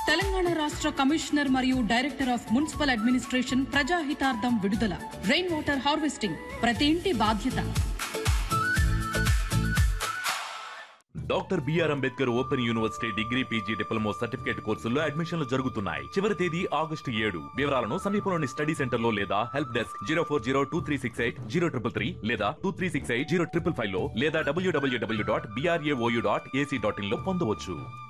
తెలంగాణ రాష్ట్ర కమిషనర్ మరియు director of municipal administration ప్రజాహితార్థం విడుదల. రెయిన్ వాటర్ హార్వెస్టింగ్ ప్రతి ఇంటి బాధ్యత. Doctor BR Ambedkar open university degree PG diploma certificate కోర్సుల్లో అడ్మిషన్లు జరుగుతున్నాయి. చివరి తేదీ August 7. వివరాలను సమీపంలోని స్టడీ సెంటర్ లో లేదా హెల్ప్ డెస్క్ 04023680333 లేదా 23680555 లో లేదా www.brao.ac.in లో పొందవచ్చు.